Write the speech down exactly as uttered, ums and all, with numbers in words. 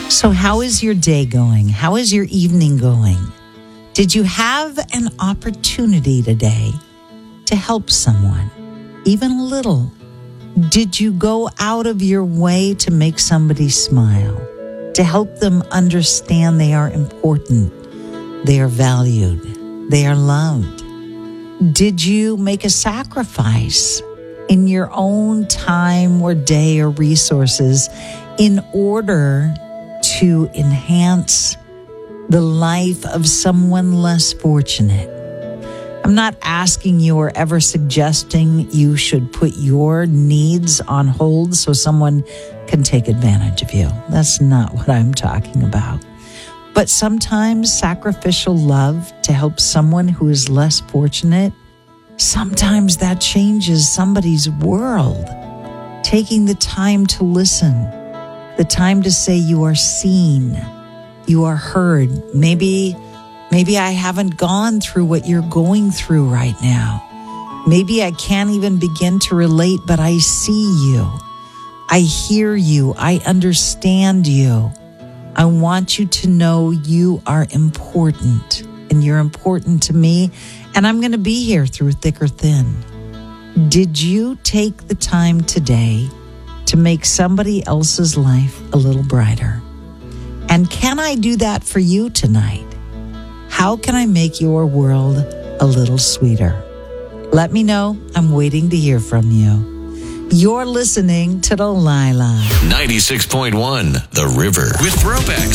So how is your day going? How is your evening going? Did you have an opportunity today to help someone, even a little? Did you go out of your way to make somebody smile, to help them understand they are important, they are valued, they are loved? Did you make a sacrifice in your own time or day or resources in order to enhance the life of someone less fortunate? I'm not asking you or ever suggesting you should put your needs on hold so someone can take advantage of you. That's not what I'm talking about. But sometimes sacrificial love to help someone who is less fortunate, sometimes that changes somebody's world. Taking the time to listen, the time to say you are seen, you are heard. Maybe, maybe I haven't gone through what you're going through right now. Maybe I can't even begin to relate, but I see you. I hear you. I understand you. I want you to know you are important, and you're important to me, and I'm going to be here through thick or thin. Did you take the time today to make somebody else's life a little brighter? And can I do that for you tonight? How can I make your world a little sweeter? Let me know. I'm waiting to hear from you. You're listening to Delilah. ninety-six point one The River with Ropex.